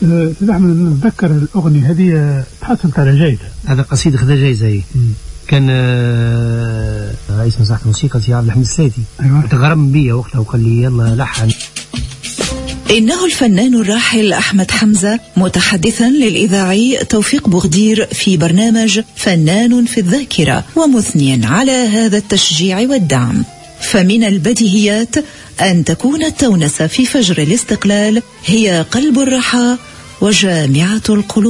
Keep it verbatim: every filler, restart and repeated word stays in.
أستاذ أحمد نتذكر الأغنية هذه تحصلت على جائزة. هذا قصيدة خذا جائزة هي. كان رئيس مساحة الموسيقى سي عبد الحميد السيتي. أيوة. تغرم بيا وقتها وقال لي يلا لحن. إنه الفنان الراحل أحمد حمزة متحدثا للإذاعي توفيق بغدير في برنامج فنان في الذاكرة، ومثنيا على هذا التشجيع والدعم. فمن البديهيات أن تكون التونسة في فجر الاستقلال هي قلب الرحى وجامعة القلوب.